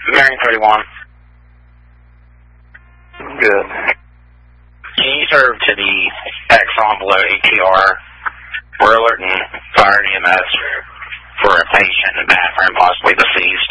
Marion 31. Good. Can you serve to the Exxon below ATR? We're alerting fire and EMS for a patient in the bathroom, possibly deceased.